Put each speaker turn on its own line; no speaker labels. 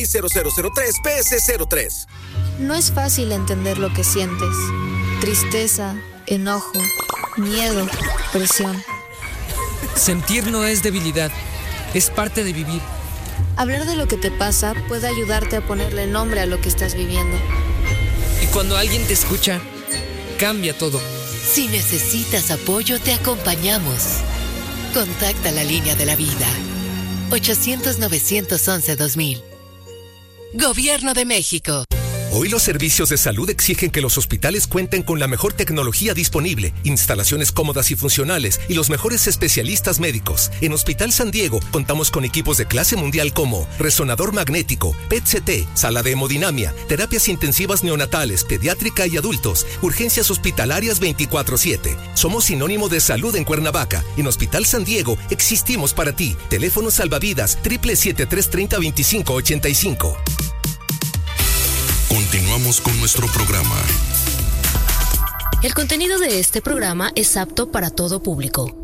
60003-PS03.
No es fácil entender lo que sientes. Tristeza, enojo, miedo, presión.
Sentir no es debilidad, es parte de vivir.
Hablar de lo que te pasa puede ayudarte a ponerle nombre a lo que estás viviendo.
Y cuando alguien te escucha, cambia todo.
Si necesitas apoyo, te acompañamos. Contacta la línea de la vida. 800-911-2000. Gobierno de México.
Hoy los servicios de salud exigen que los hospitales cuenten con la mejor tecnología disponible, instalaciones cómodas y funcionales y los mejores especialistas médicos. En Hospital San Diego contamos con equipos de clase mundial como resonador magnético, PET-CT, sala de hemodinamia, terapias intensivas neonatales, pediátrica y adultos, urgencias hospitalarias 24/7. Somos sinónimo de salud en Cuernavaca. En Hospital San Diego existimos para ti. Teléfono salvavidas 773-30-25-85.
Continuamos con nuestro programa.
El contenido de este programa es apto para todo público.